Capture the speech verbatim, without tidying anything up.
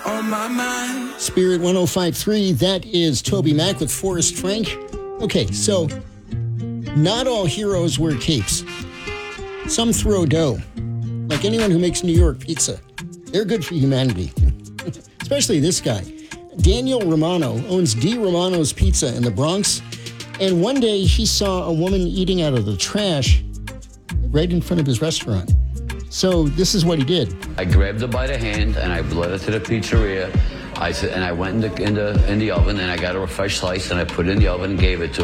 on my mind. Spirit one oh five point three, that is Toby Mac with Forrest Frank. Okay, so not all heroes wear capes. Some throw dough. Like anyone who makes New York pizza. They're good for humanity. Especially this guy. Daniel Romano owns D. Romano's Pizza in the Bronx. And one day he saw a woman eating out of the trash right in front of his restaurant. So this is what he did. I grabbed her by the hand and I led her to the pizzeria. I said, and I went in the, in the in the oven and I got her a fresh slice and I put it in the oven and gave it to her.